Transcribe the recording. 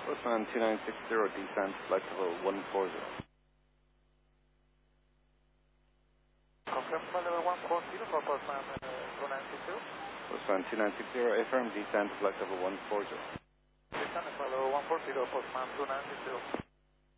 Postman 2960, descent, flight level 140. Confirm flight level 140 for Postman 2960. Postman 2960, affirm descent, flight level 140. Descent, flight level 140, Postman 2960.